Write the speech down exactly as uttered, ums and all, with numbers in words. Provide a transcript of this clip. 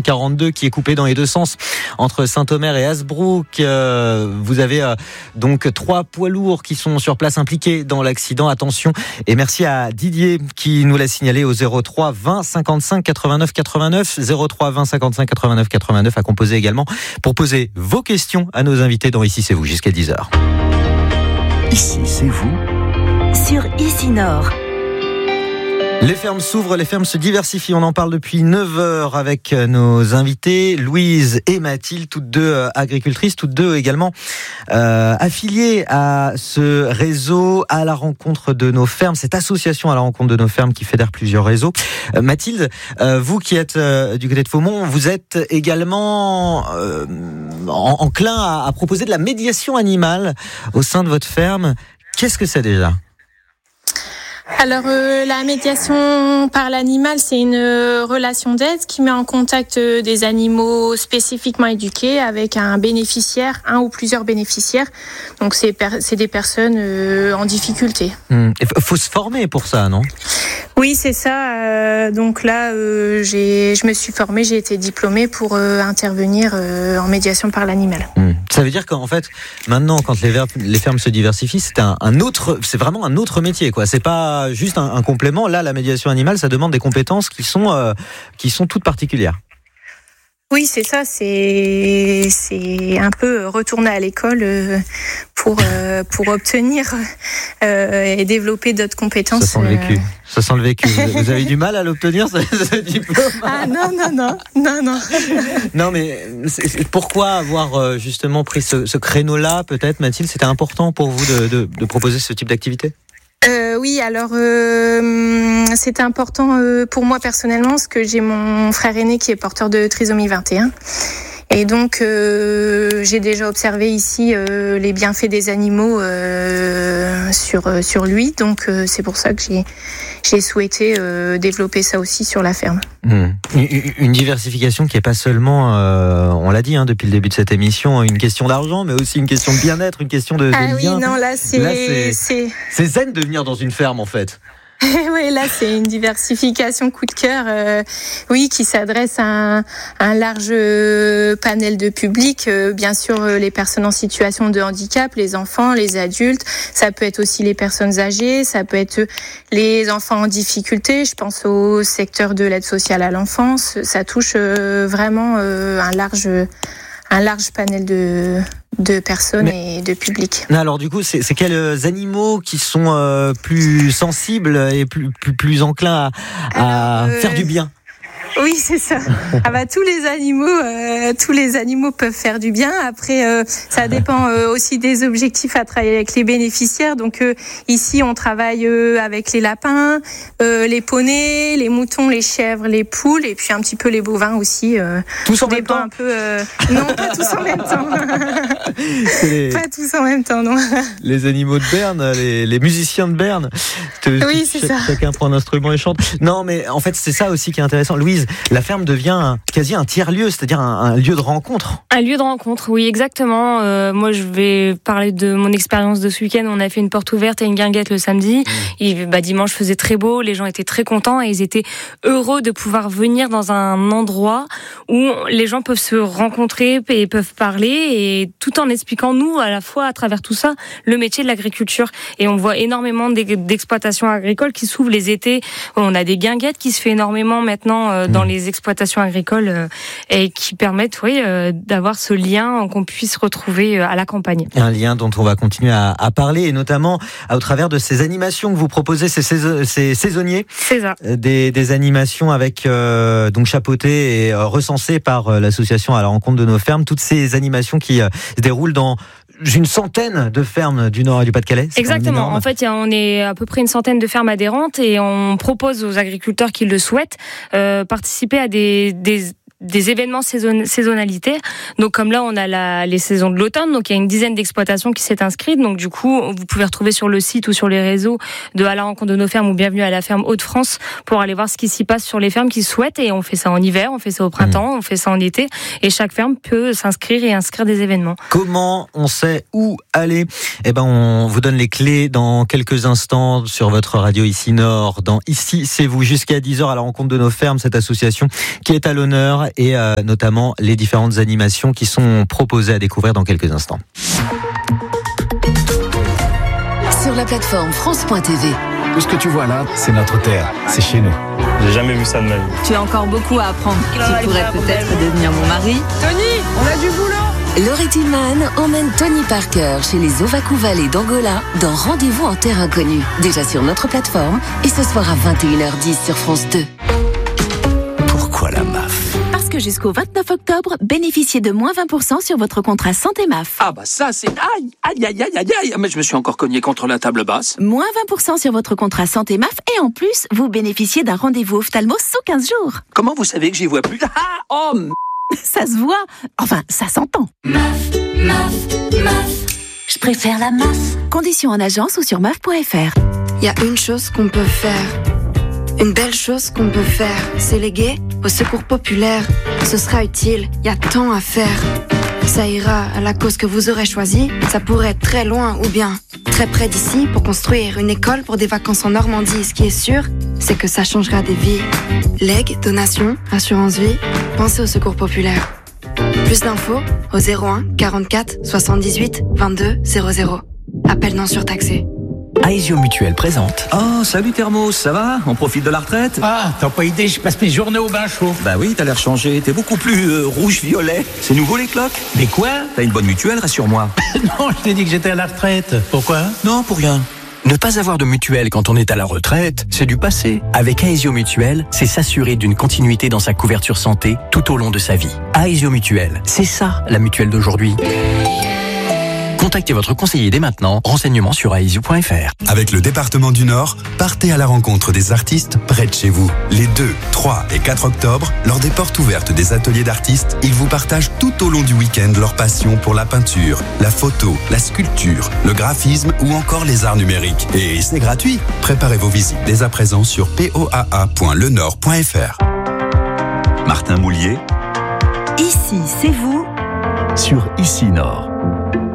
quarante-deux qui est coupé dans les deux sens entre Saint-Omer et Hasbrook. Euh, vous avez euh, donc trois poids lourds qui sont sur place impliqués dans l'accident. Attention, et merci à Didier qui nous l'a signalé au zéro trois vingt cinquante-cinq quatre-vingt-neuf quatre-vingt-neuf, zéro trois vingt cinquante-cinq quatre-vingt-neuf quatre-vingt-neuf à composer également pour poser vos questions à nos invités dans Ici c'est vous jusqu'à dix heures. Ici c'est vous sur Ici Nord. Les fermes s'ouvrent, les fermes se diversifient. On en parle depuis neuf heures avec nos invités, Louise et Mathilde, toutes deux agricultrices, toutes deux également euh, affiliées à ce réseau à la rencontre de nos fermes, cette association à la rencontre de nos fermes qui fédère plusieurs réseaux. Euh, Mathilde, euh, vous qui êtes euh, du côté de Faumont, vous êtes également euh, en, enclin à, à proposer de la médiation animale au sein de votre ferme. Qu'est-ce que c'est déjà ? Alors euh, la médiation par l'animal, c'est une euh, relation d'aide qui met en contact euh, des animaux spécifiquement éduqués avec un bénéficiaire, un ou plusieurs bénéficiaires. Donc c'est, per- c'est des personnes euh, en difficulté. Il faut se former pour ça, non ? Oui, c'est ça. Euh, donc là, euh, j'ai, je me suis formée, j'ai été diplômée pour euh, intervenir euh, en médiation par l'animal. Mmh. Ça veut dire qu'en fait, maintenant, quand les, ver- les fermes se diversifient, c'est un, un autre, c'est vraiment un autre métier, quoi. C'est pas juste un, un complément. Là, la médiation animale, ça demande des compétences qui sont, euh, qui sont toutes particulières. Oui, c'est ça. C'est, c'est un peu retourner à l'école euh, pour euh, pour obtenir euh, et développer d'autres compétences. Ça sent le vécu. Ça sent le vécu. Vous avez du mal à l'obtenir, ce, ce diplôme ? Ah non, non, non, non, non. Non, mais c'est, c'est, pourquoi avoir justement pris ce, ce créneau-là, peut-être, Mathilde ? C'était important pour vous de, de, de proposer ce type d'activité ? Euh, oui, alors euh, c'est important euh, pour moi personnellement parce que j'ai mon frère aîné qui est porteur de trisomie vingt et un. Et donc, euh, j'ai déjà observé ici euh, les bienfaits des animaux euh, sur euh, sur lui. Donc, euh, c'est pour ça que j'ai j'ai souhaité euh, développer ça aussi sur la ferme. Mmh. Une diversification qui n'est pas seulement, euh, on l'a dit hein, depuis le début de cette émission, une question d'argent, mais aussi une question de bien-être, une question de, de ah lien. oui, non, là c'est là, c'est, c'est c'est zen de venir dans une ferme en fait. Oui, là, c'est une diversification coup de cœur, euh, oui, qui s'adresse à un, un large panel de public. Euh, bien sûr, euh, les personnes en situation de handicap, les enfants, les adultes. Ça peut être aussi les personnes âgées. Ça peut être les enfants en difficulté. Je pense au secteur de l'aide sociale à l'enfance. Ça touche euh, vraiment euh, un large, un large panel de de personnes Mais, et de public. Alors du coup, c'est, c'est quels animaux qui sont euh, plus sensibles et plus plus, plus enclins à, à alors, euh... faire du bien ? Oui, c'est ça. Ah bah tous les animaux, euh, tous les animaux peuvent faire du bien. Après, euh, ça dépend euh, aussi des objectifs à travailler avec les bénéficiaires. Donc euh, ici, on travaille euh, avec les lapins, euh, les poneys, les moutons, les chèvres, les poules, et puis un petit peu les bovins aussi. Euh, tous en même temps. Un peu. Euh... Non, pas tous en même temps. les... Pas tous en même temps, non. Les animaux de Berne, les, les musiciens de Berne. Oui, c'est ch- ça. Chacun prend un instrument et chante. Non, mais en fait, c'est ça aussi qui est intéressant. Louise, la ferme devient un, quasi un tiers-lieu, c'est-à-dire un, un lieu de rencontre. Un lieu de rencontre, oui, exactement. Euh, moi, je vais parler de mon expérience de ce week-end. On a fait une porte ouverte et une guinguette le samedi. Mmh. Et bah, dimanche faisait très beau, les gens étaient très contents et ils étaient heureux de pouvoir venir dans un endroit où les gens peuvent se rencontrer et peuvent parler, et tout en expliquant, nous, à la fois, à travers tout ça, le métier de l'agriculture. Et on voit énormément d'exploitations agricoles qui s'ouvrent les étés. On a des guinguettes qui se fait énormément maintenant euh, dans mmh. les exploitations agricoles euh, et qui permettent, oui, euh, d'avoir ce lien qu'on puisse retrouver euh, à la campagne. Un lien dont on va continuer à, à parler, et notamment à, au travers de ces animations que vous proposez, ces, sais, ces saisonniers. C'est ça. Des, des animations avec euh, donc chapeautées et euh, recensées par euh, l'association à la rencontre de nos fermes. Toutes ces animations qui euh, se déroulent dans une centaine de fermes du Nord et du Pas-de-Calais. C'est exactement. En fait, on est à peu près une centaine de fermes adhérentes et on propose aux agriculteurs qui le souhaitent euh, participer à des, des des événements saison, saisonnalité. Donc comme là, on a la, les saisons de l'automne, donc il y a une dizaine d'exploitations qui s'est inscrites. Donc du coup, vous pouvez retrouver sur le site ou sur les réseaux de À la rencontre de nos fermes ou Bienvenue à la ferme Hauts-de-France pour aller voir ce qui s'y passe sur les fermes qui souhaitent. Et on fait ça en hiver, on fait ça au printemps, mmh. on fait ça en été. Et chaque ferme peut s'inscrire et inscrire des événements. Comment on sait où aller ? Eh ben, on vous donne les clés dans quelques instants sur votre radio Ici Nord. Dans Ici, c'est vous, jusqu'à dix heures à la rencontre de nos fermes, cette association qui est à l'honneur Star et euh, notamment les différentes animations qui sont proposées à découvrir dans quelques instants. Sur la plateforme France point T V. Tout ce que tu vois là, c'est notre terre, c'est chez nous. J'ai jamais vu ça de ma vie. Tu as encore beaucoup à apprendre. Tu pourrais peut-être devenir mon mari. Tony, on a du boulot. Laurie Tillman emmène Tony Parker chez les Ovaku Valley d'Angola dans Rendez-vous en terre inconnue. Déjà sur notre plateforme et ce soir à vingt et une heures dix sur France deux. Pourquoi la M A F ? Parce que jusqu'au vingt-neuf octobre, bénéficiez de moins vingt pour cent sur votre contrat santé M A F. Ah bah ça c'est... Aïe, aïe, aïe, aïe, aïe, aïe. Mais je me suis encore cogné contre la table basse. Moins vingt pour cent sur votre contrat santé M A F et en plus, vous bénéficiez d'un rendez-vous ophtalmo sous quinze jours. Comment vous savez que j'y vois plus? Ah, oh m... Ça se voit. Enfin, ça s'entend. M A F, M A F, M A F. Je préfère la M A F. Conditions en agence ou sur M A F point F R. Il y a une chose qu'on peut faire. Une belle chose qu'on peut faire, c'est léguer au secours populaire. Ce sera utile, il y a tant à faire. Ça ira à la cause que vous aurez choisie. Ça pourrait être très loin ou bien très près d'ici pour construire une école pour des vacances en Normandie. Ce qui est sûr, c'est que ça changera des vies. Legs, donations, assurance vie, pensez au secours populaire. Plus d'infos au zéro un quarante-quatre soixante-dix-huit vingt-deux zéro zéro. Appel non surtaxé. Aesio Mutuel présente. Oh, salut Thermos, ça va? On profite de la retraite? Ah, t'as pas idée, je passe mes journées au bain chaud. Bah oui, t'as l'air changé, t'es beaucoup plus euh, rouge-violet. C'est nouveau les cloques? Mais quoi? T'as une bonne mutuelle, rassure-moi. Non, je t'ai dit que j'étais à la retraite. Pourquoi? Non, pour rien. Ne pas avoir de mutuelle quand on est à la retraite, c'est du passé. Avec Aesio Mutuel, c'est s'assurer d'une continuité dans sa couverture santé tout au long de sa vie. Aesio Mutuel, c'est ça la mutuelle d'aujourd'hui. Contactez votre conseiller dès maintenant. Renseignements sur aesio point F R. Avec le département du Nord, partez à la rencontre des artistes près de chez vous. Les deux, trois et quatre octobre, lors des portes ouvertes des ateliers d'artistes, ils vous partagent tout au long du week-end leur passion pour la peinture, la photo, la sculpture, le graphisme ou encore les arts numériques. Et c'est gratuit. Préparez vos visites dès à présent sur p o a a point le nord point f r. Martin Moulier. Ici, c'est vous. Sur Ici Nord.